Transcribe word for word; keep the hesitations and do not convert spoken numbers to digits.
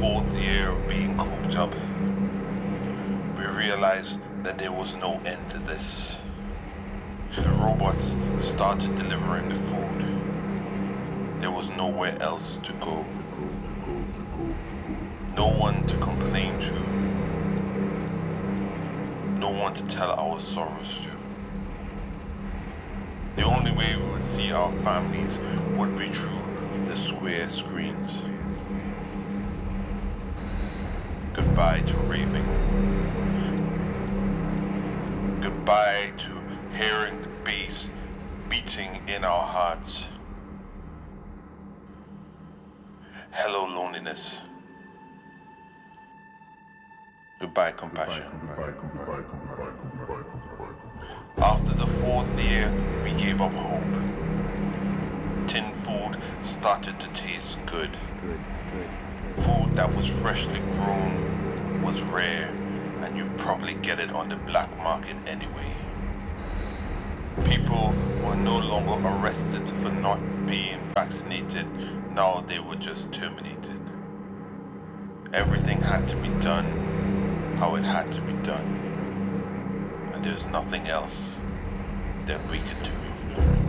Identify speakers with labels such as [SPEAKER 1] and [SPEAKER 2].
[SPEAKER 1] fourth year of being cooped up, we realized that there was no end to this. The robots started delivering the food. There was nowhere else to go. No one to complain to. No one to tell our sorrows to. The only way we would see our families would be through the square screens. Goodbye to raving. Goodbye to hearing the bass beating in our hearts. Hello, loneliness. Goodbye, compassion. After the fourth year, we gave up hope. Tin food started to taste good. Food that was freshly grown was rare, and you'd probably get it on the black market anyway. People were no longer arrested for not being vaccinated, now they were just terminated. Everything had to be done how it had to be done, and there's nothing else that we could do.